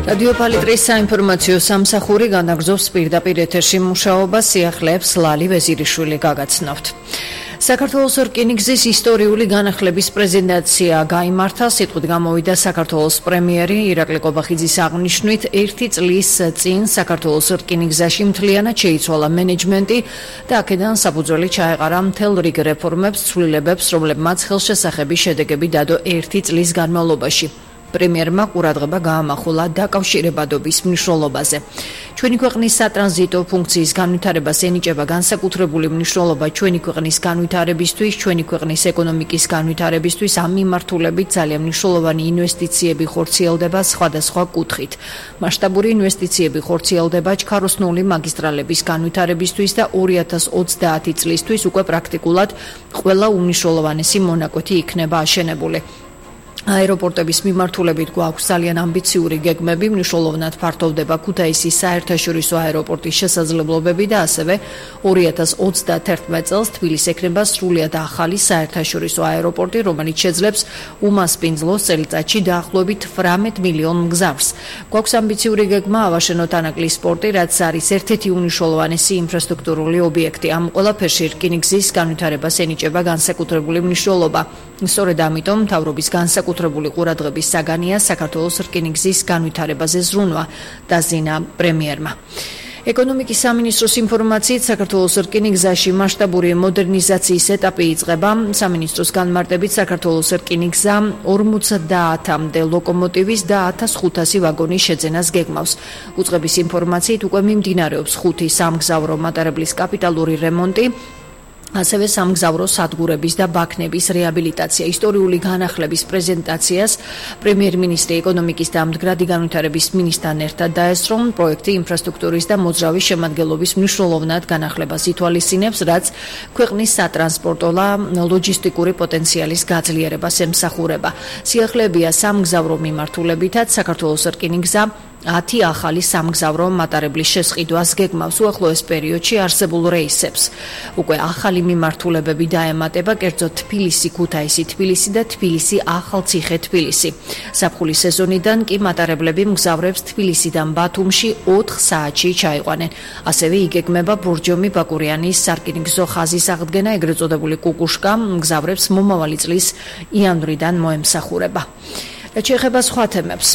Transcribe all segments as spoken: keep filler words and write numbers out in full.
რადიო პალიტრის საინფორმაციო სამსახური განაგრძობს პირდაპირ ეთერში მუშაობას, სიახლეებს ლალი ვეზირიშვილი გაგაცნობთ. საქართველოს რკინიგზის ისტორიული განახლების პრეზენტაცია გაიმართა, სიტყვით გამოვიდა საქართველოს პრემიერი ირაკლი კობახიძის აღნიშვნით, ერთი წლის წინ საქართველოს რკინიგზაში მთლიანად შეიცვალა მენეჯმენტი და აქედან საფუძველი ჩაეყარა მთელ რიგ რეფორმებს, ცვლილებებს, რომლებმაც ხელშესახების შედეგები დადო ერთი წლის განმავლობაში. პრემიერმა ყურადღება გაამახვილა დაკავშირებადობის მნიშვნელობაზე. ჩვენი ქვეყნის სატრანზიტო ფუნქციის განვითარებას ენიჭება განსაკუთრებული მნიშვნელობა ჩვენი ქვეყნის განვითარებისთვის, ჩვენი ქვეყნის ეკონომიკის განვითარებისთვის, ამ მიმართულებით ძალიან მნიშვნელოვანი ინვესტიციები ხორციელდება სხვადასხვა კუთხით. მასშტაბური ინვესტიციები ხორციელდება ჩქაროსნული მაგისტრალების განვითარებისთვის და ორი ათას ოცდაათი წლისთვის უკვე პრაქტიკულად ყველა უმნიშვნელოვანესი მონაკვეთი იქნება აშენებული. აეროპორტების მიმართულებით გვაქვს ძალიან ამბიციური გეგმები, მნიშვნელოვნად ფართოვდება ქუთაისის საერთაშორისო აეროპორტის შესაძლებლობები და ასევე ორი ათას ოცდაათი წელს თბილისს ექნება სრულიად ახალი საერთაშორისო აეროპორტი, რომელიც შეძლებს უმასპინძლოს წელიწადში დაახლოებით თვრამეტ მილიონ მგზავრს. გვაქვს ამბიციური გეგმა ავაშენოთ ანაკლის პორტი, რაც არის ერთ-ერთი უმნიშვნელოვანესი ინფრასტრუქტურული ობიექტი. ამ ყველაფერში რკინიგზის განვითარებას ენიჭება განსაკუთრებული მნიშვნელობა. სწორედ ამიტომ მთავრობის განსაკუთრებული ყურადღების საგანია საქართველოს რკინიგზის განვითარებაზე ზრუნვა, დაზინა პრემიერმა. ეკონომიკის სამინისტროს ინფორმაციით, საქართველოს რკინიგზაში მასშტაბური მოდერნიზაციის ეტაპი იწყება. სამინისტროს განმარტებით, საქართველოს რკინიგზა ორმოცდაათამდე ლოკომოტივის და ათას ხუთასი ვაგონის შეძენას გეგმავს. უწყების ინფორმაციით, უკვე მიმდინარეობს ხუთი სამგზავრო მატარებლის კაპიტალური რემონტი, ასევე სამგზავრო სადგურების და ბაქნების რეაბილიტაცია. ისტორიული განახლების პრეზენტაციას პრემიერ-მინისტრი ეკონომიკის და მდგრადი განვითარების მინისტრთან ერთად დაესწრო. პროექტი ინფრასტრუქტურის და მოძრავის შემადგენლობის მნიშვნელოვნად განახლებას ითვალისწინებს, რაც ქვეყნის სატრანსპორტო და ლოჯისტიკური პოტენციალის გაძლიერებას ემსახურება. სიახლეებია სამგზავრო მიმართულებითაც საქართველოს რკინიგზა ათი ახალი სამგზავრო მატარებლის შესყიდვას გეგმავს უახლოეს პერიოდში არსებულ რეისებს. უკვე ახალი მიმართულებები დაემატება კერძოდ თბილისი, ქუთაისი, თბილისი და თბილისი, ახალციხე, თბილისი. ზაფხულის სეზონიდან კი მატარებლები მგზავრებს თბილისიდან ბათუმში ოთხ საათში ჩაიყვანენ. ასევე იგეგმება ბორჯომი ბაკურიანის სარკინიგზო ხაზის აღდგენა, ეგრეთ წოდებული კუკუშკა მგზავრებს მომავალი წლის იანვრიდან მოემსახურება. რაც შეეხება სხვა თემებს.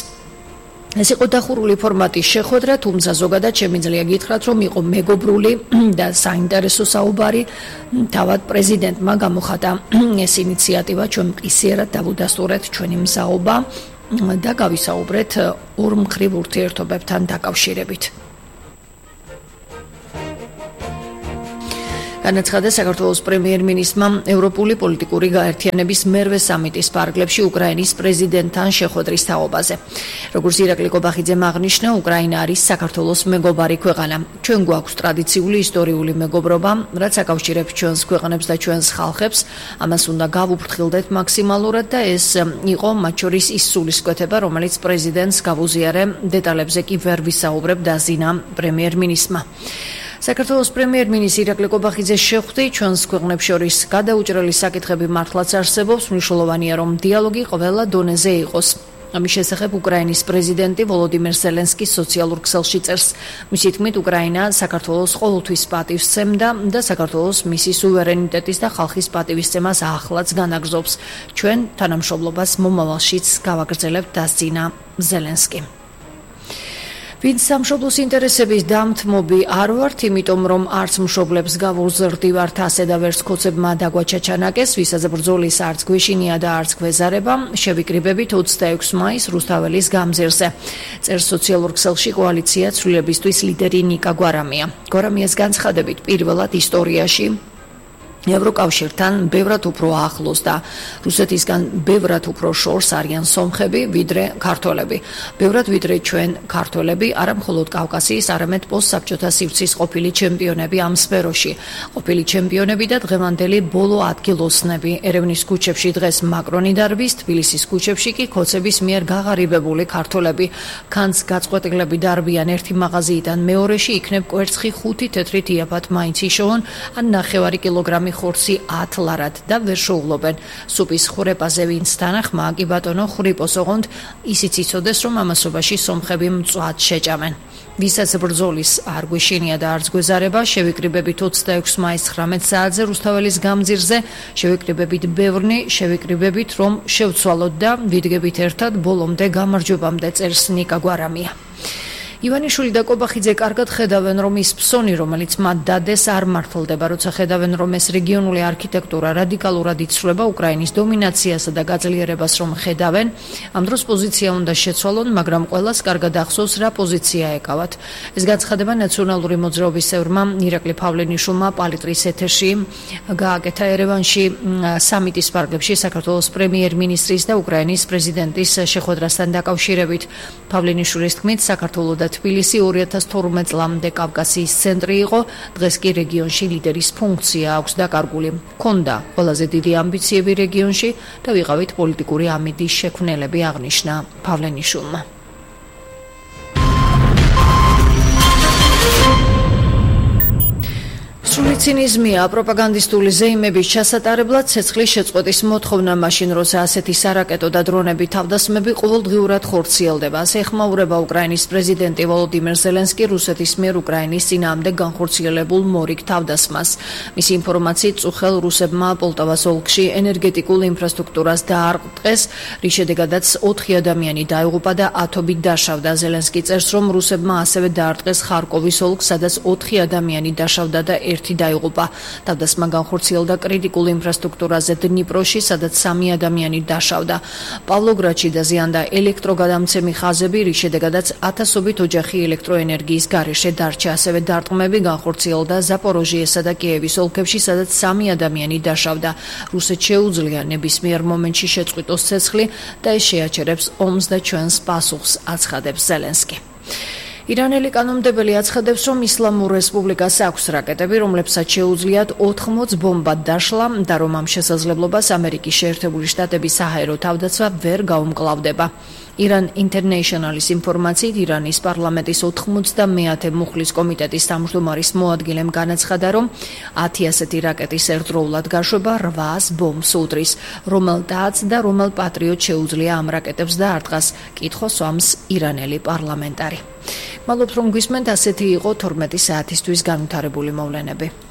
ეს იყო დახურული ფორმატის შეხვედრა, თუმცა ზოგადად შემიძლია გითხრათ, რომ იყო მეგობრული და საინტერესო საუბარი. თავად პრეზიდენტმა გამოხატა ეს ინიციატივა, ჩვენ მყისიერად დავუდასტურეთ ჩვენი მზაობა და გავისაუბრეთ ორმხრივ ურთიერთობებთან დაკავშირებით. განაცხადა საქართველოს პრემიერ-მინისტრმა ევროპული პოლიტიკური გაერთიანების მერვე სამიტის პარკლებში უკრაინის პრეზიდენტთან შეხვედრის თაობაზე. როგორც ირაკლი კობახიძემ აღნიშნა, უკრაინა არის საქართველოს მეგობარი ქვეყანა. ჩვენ გვაქვს ტრადიციული ისტორიული მეგობრობა, რაც აკავშირებს ჩვენს ქვეყნებს და ჩვენს ხალხებს. ამას უნდა გავუფრთხილდეთ მაქსიმალურად და ეს იყო მათ შორის ის სულისკვეთება, რომელიც პრეზიდენტს გავუზიარე, დეტალებზე კი ვერ ვისაუბრებ, დაზინა პრემიერ-მინისტრმა. საქართველოს პრემიერ-მინისტრი ირაკლი კობახიძეს შეხვდით, ჩვენს ქვეყნებს შორის გადაუჭრელი საკითხები მართლაც არსებობს, მნიშვნელოვანია, რომ დიალოგი ყველა დონეზე იყოს. ამის შესახებ უკრაინის პრეზიდენტი ვოლოდიმირ ზელენსკი სოციალურ ქსელში წერს. მისი თქმით, უკრაინა საქართველოს ყოველთვის პატივსცემდა და საქართველოს მისი სუვერენიტეტის და ხალხის პატივისცემას ახლაც განაგრძობს. ჩვენ თანამშრომლობას მომავალშიც გავაგრძელებთ, დასძინა ზელენსკი. ვინც სამშობლოს ინტერესების დამთმობი არ ვართ, იმიტომ რომ არც მშობლებს გავუზრდივართ ასე და ვერც ქოცებმა დაგვაჩა ჩანაკეს, ვისაც ბრძოლის არც გვეშინია და არც გვეზარება, შევიკრიბებით ოცდაექვსი მაისს რუსთაველის გამზირზე. წერს სოციალურ ქსელში კოალიცია ცვლილებისთვის ლიდერი ნიკა გვარამია. გვარამიას განცხადებით, პირველად ისტორიაში ევროკავშირთან ბევრად უფრო ახლოს და რუსეთისგან ბევრად უფრო შორს არიან სომხები, ვიდრე ქართველები. ბევრად ვიდრე ჩვენ ქართველები, არა მხოლოდ კავკასიის, არამედ პოსტსაბჭოთა სივრცის ყოფილი ჩემპიონები ამ სფეროში. ყოფილი ჩემპიონები და დღევანდელი ბოლო ადგილოსნები. ერევნის ქუჩებში დღეს მაკრონი დარბის, თბილისის ქუჩებში კი ქოცების მიერ გაღარიბებული ქართველები. ქანს გაწყვეტილები დარბიან ერთი მაღაზიიდან მეორეში, იქნებ კვერცხი ხუთი თეთრი თიაფად მაინც იშოვონ, ან ნახევარი კილოგრამი სამი ხორცი ათ ლარად და ვერ შეუღლობენ. სუპის ხურეპაზე ვინც თანახმა კი ბატონო ხრიპოს ოღონდ ისიც იცოდეს რომ ამასობაში სომხები მწვად შეჭამენ. ვისაც ბრძოლის არ გვიშინია და არც გვეზარება, შევიკრიბებით ოცდაექვსი მაისს ცხრამეტ საათზე რუსთაველის გამზირზე, შევიკრიბებით ბევრნი, შევიკრიბებით რომ შევცვალოთ და ვიდგებით ერთად ბოლომდე გამარჯვებამდე წერს ნიკა გვარამია. ივანიშვილი და კობახიძე კარგად ხედავენ რომ ის ფსონი რომელიც მათ დადეს არ მართლდება, როცა ხედავენ რომ ეს რეგიონული არქიტექტურა რადიკალურად იცვლება უკრაინის დომინაციასა და გაძლიერებას რომ ხედავენ, ამ დროს პოზიცია უნდა შეცვალონ, მაგრამ ყველას კარგად ახსოვს რა პოზიცია ეკავათ. ეს განცხადება ნაციონალური მოძრაობის წევრმა ირაკლი ფავლენიშვილმა პალიტრის ეთერში გააკეთა ერევანში სამიტის პარკებში საქართველოს პრემიერ-მინისტრის და უკრაინის პრეზიდენტის შეხვედრასთან დაკავშირებით. ფავლენიშვილის თქმით, საქართველოს და თბილისი ორი ათას თორმეტ წლამდე კავკასიის ცენტრი იყო, დღეს კი რეგიონში ლიდერის ფუნქცია აქვს დაკარგული. ჰქონდა ყველაზე დიდი ამბიციები რეგიონში და ვიყავით პოლიტიკური ამიდის შექმნელები, აღნიშნა ფავლენიშვილმა. სრული ცინიზმია პროპაგანდისტული ზეიმების ჩასატარებლად ცეცხლის შეწყვეტის მოთხოვნა მაშინ, როცა ასეთი სარაკეტო და დრონები თავდასხმები ყოველდღიურად ხორციელდება. ასე ეხმაურება უკრაინის პრეზიდენტი ვოლოდიმირ ზელენსკი რუსეთის მიერ უკრაინის წინააღმდეგ განხორციელებულ მორიგ თავდასხმას. მისი ინფორმაციით წუხელ რუსებმა პოლტავას ოლქში ენერგეტიკულ ინფრასტრუქტურას დაარტყეს, რის შედეგადაც ოთხი ადამიანი დაიღუპა და ათობით დაშავდა. ზელენსკი წერს, რომ რუსებმა ასევე დაარტყეს ხარკოვის ოლქს, სადაც ოთხი ადამიანი დაშავდა და ერთი დაიღუპა. თავდასხმა განხორციელდა კრიტიკულ ინფრასტრუქტურაზე დნიპროში, სადაც სამი ადამიანი დაშავდა. პავლოგრადში დაზიანდა ელექტროგადამცემი ხაზები, რის შედეგადაც ათასობით ოჯახი ელექტროენერგიის გარეშე დარჩა. ასევე დარტყმები განხორციელდა ზაპოროჟიესა და კიევის ოლქებში, სადაც სამი ადამიანი დაშავდა. რუსეთს შეუძლია ნებისმიერ მომენტში შეწყვიტოს ცეცხლი და ეს შეაჩერებს ომს და ჩვენს პასუხს, აცხადებს ზელენსკი. ირანელი კანონმდებელი აცხადებს, რომ ისლამურ რესპუბლიკას აქვს რაკეტები, რომლებსაც შეუძლიათ ოთხმოც ბომბა დაშლა და რომ ამ შესაძლებლობას ამერიკის შეერთებული შტატების საჰაერო თავდაცვა ვერ გაუმკლავდება. Iran International-ის ინფორმაციით ირანის პარლამენტის ოთხმოცდამეათე მუხლის კომიტეტის თავმჯდომარის მოადგილემ განაცხადა, რომ ათი ასეთი რაკეტის ერთდროულად გაშვება რვას ბომბს უდრის, რომელთაც და რომელ პატრიოტს შეუძლია ამ რაკეტებს დაარტყას, კითხვას სვამს ირანელი პარლამენტარი. მადლობთ რომ გვისმენთ, ასეთი იყო თორმეტი საათისთვის განვითარებული მოვლენები.